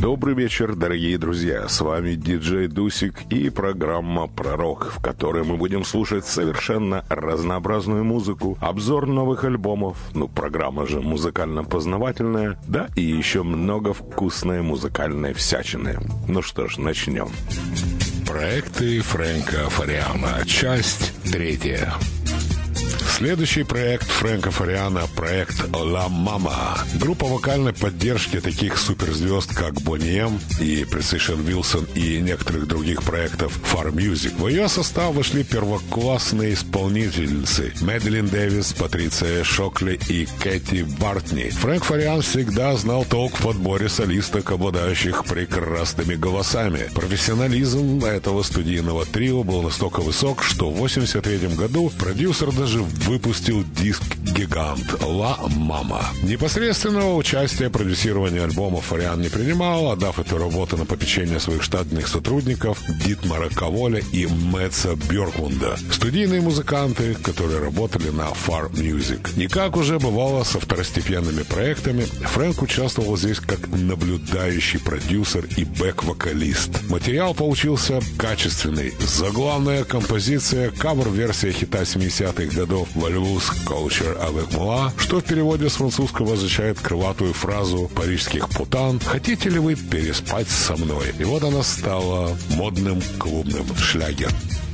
Добрый вечер, дорогие друзья. С вами диджей Дусик и программа «Пророк», в которой мы будем слушать совершенно разнообразную музыку, обзор новых альбомов, программа же музыкально-познавательная, да и еще много вкусной музыкальной всячины. Ну что ж, начнем. Проекты Фрэнка Фариана. Часть 3. Следующий проект Фрэнка Фариана – проект «Ла Мама». Группа вокальной поддержки таких суперзвезд, как Бонни М и Precision Wilson и некоторых других проектов Far Music. В ее состав вошли первоклассные исполнительницы Мэдалин Дэвис, Патриция Шокли и Кэти Бартни. Фрэнк Фариан всегда знал толк в подборе солисток, обладающих прекрасными голосами. Профессионализм этого студийного трио был настолько высок, что в 1983 году продюсер даже выпустил диск-гигант «Ла Мама». Непосредственного участия в продюсировании альбома Фариан не принимал, отдав эту работу на попечение своих штатных сотрудников Дитмара Каволя и Мэтса Бьоркмунда, студийные музыканты, которые работали на Far Music. И как уже бывало со второстепенными проектами, Фрэнк участвовал здесь как наблюдающий продюсер и бэк-вокалист. Материал получился качественный. Заглавная композиция — кавер-версия хита 70-х годов «Вальвус Culture avec moi», что в переводе с французского означает крылатую фразу парижских путан «Хотите ли вы переспать со мной?» И вот она стала модным клубным шлягером.